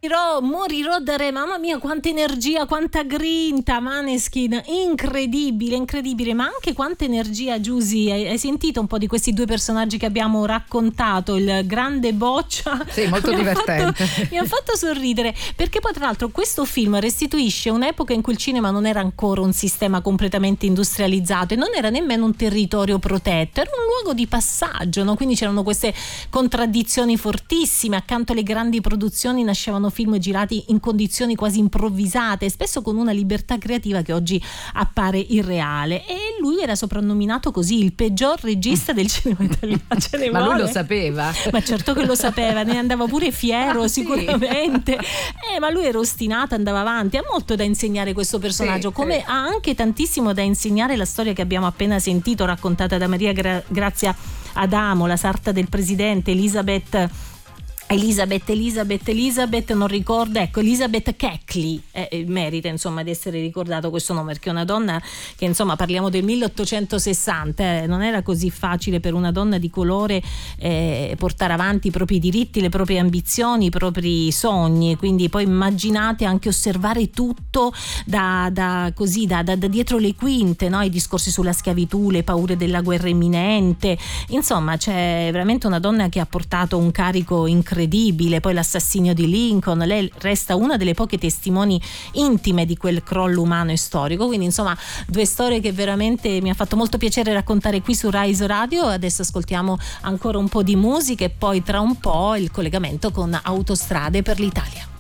Morirò da re. Mamma mia, quanta energia, quanta grinta, Maneskin, incredibile, ma anche quanta energia. Giusy, hai sentito un po' di questi due personaggi che abbiamo raccontato? Il grande Boccia, sì, molto divertente, mi ha fatto sorridere, perché poi tra l'altro questo film restituisce un'epoca in cui il cinema non era ancora un sistema completamente industrializzato e non era nemmeno un territorio protetto, era un luogo di passaggio, no? Quindi c'erano queste contraddizioni fortissime. Accanto alle grandi produzioni nascevano film girati in condizioni quasi improvvisate, spesso con una libertà creativa che oggi appare irreale, e lui era soprannominato così il peggior regista del cinema italiano. Ma lui lo sapeva? Ma certo che lo sapeva, ne andava pure fiero, sicuramente. Ma lui era ostinato, andava avanti. Ha molto da insegnare questo personaggio, come ha anche tantissimo da insegnare la storia che abbiamo appena sentito, raccontata da Maria Grazia Adamo, la sarta del presidente, Elisabeth, non ricordo, ecco, Elizabeth Keckley, merita insomma di essere ricordato questo nome, perché è una donna che, insomma, parliamo del 1860, non era così facile per una donna di colore portare avanti i propri diritti, le proprie ambizioni, i propri sogni. Quindi poi immaginate anche osservare tutto da dietro le quinte, no? I discorsi sulla schiavitù, le paure della guerra imminente, insomma c'è veramente una donna che ha portato un carico incredibile. Poi l'assassinio di Lincoln, lei resta una delle poche testimoni intime di quel crollo umano e storico. Quindi insomma due storie che veramente mi ha fatto molto piacere raccontare qui su Rise Radio. Adesso ascoltiamo ancora un po' di musica e poi tra un po' il collegamento con Autostrade per l'Italia.